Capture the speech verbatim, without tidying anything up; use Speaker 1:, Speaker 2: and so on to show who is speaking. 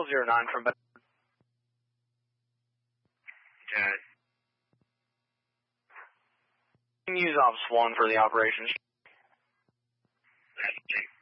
Speaker 1: L zero nine from Ben.
Speaker 2: Okay.
Speaker 1: You can use Ops one for the operations.
Speaker 2: That's